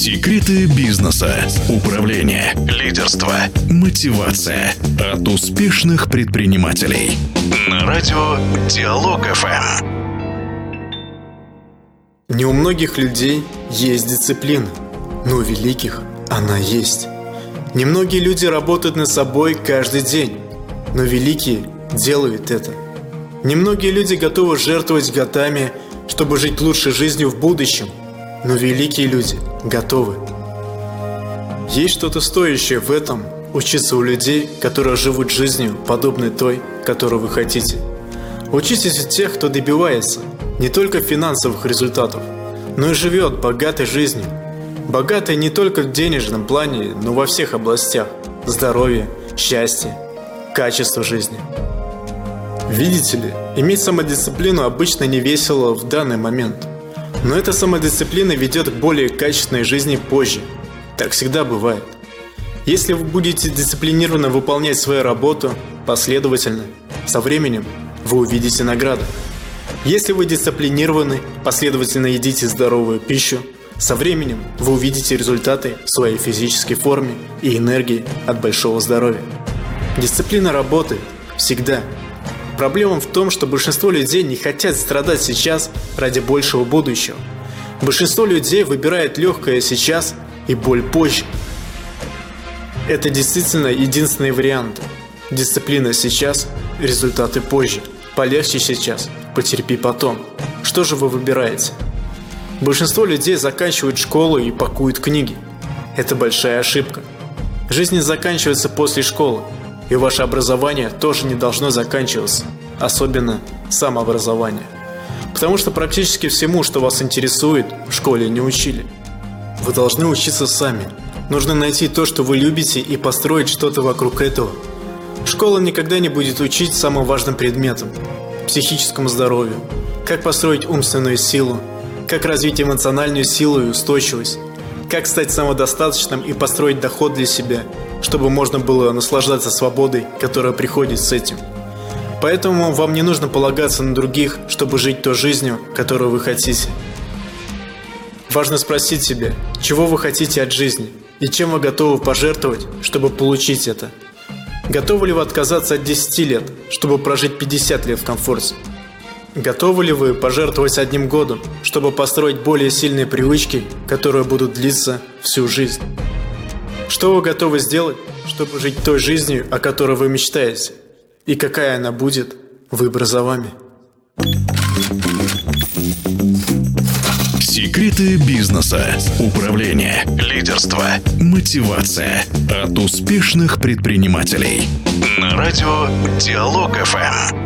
Секреты бизнеса, управления, лидерства, мотивация от успешных предпринимателей. На радио Диалог ФМ. Не у многих людей есть дисциплина, но у великих она есть. Немногие люди работают над собой каждый день, но великие делают это. Немногие люди готовы жертвовать годами, чтобы жить лучшей жизнью в будущем, но великие люди готовы. Есть что-то стоящее в этом – учиться у людей, которые живут жизнью, подобной той, которую вы хотите. Учитесь у тех, кто добивается не только финансовых результатов, но и живет богатой жизнью. Богатой не только в денежном плане, но во всех областях – здоровье, счастье, качество жизни. Видите ли, иметь самодисциплину обычно не весело в данный момент. Но эта самодисциплина ведет к более качественной жизни позже. Так всегда бывает. Если вы будете дисциплинированно выполнять свою работу последовательно, со временем вы увидите награду. Если вы дисциплинированы, последовательно едите здоровую пищу, со временем вы увидите результаты в своей физической форме и энергии от большого здоровья. Дисциплина работает всегда. Проблема в том, что большинство людей не хотят страдать сейчас ради большего будущего. Большинство людей выбирает легкое сейчас и боль позже. Это действительно единственный вариант. Дисциплина сейчас, результаты позже. Полегче сейчас, потерпи потом. Что же вы выбираете? Большинство людей заканчивают школу и пакуют книги. Это большая ошибка. Жизнь не заканчивается после школы. И ваше образование тоже не должно заканчиваться, особенно самообразование. Потому что практически всему, что вас интересует, в школе не учили. Вы должны учиться сами. Нужно найти то, что вы любите, и построить что-то вокруг этого. Школа никогда не будет учить самым важным предметам – психическому здоровью, как построить умственную силу, как развить эмоциональную силу и устойчивость, как стать самодостаточным и построить доход для себя, чтобы можно было наслаждаться свободой, которая приходит с этим. Поэтому вам не нужно полагаться на других, чтобы жить той жизнью, которую вы хотите. Важно спросить себя, чего вы хотите от жизни и чем вы готовы пожертвовать, чтобы получить это. Готовы ли вы отказаться от 10 лет, чтобы прожить 50 лет в комфорте? Готовы ли вы пожертвовать 1 годом, чтобы построить более сильные привычки, которые будут длиться всю жизнь? Что вы готовы сделать, чтобы жить той жизнью, о которой вы мечтаете? И какая она будет, выбор за вами. Секреты бизнеса, управления, лидерства, мотивация от успешных предпринимателей. На радио Диалог ФМ.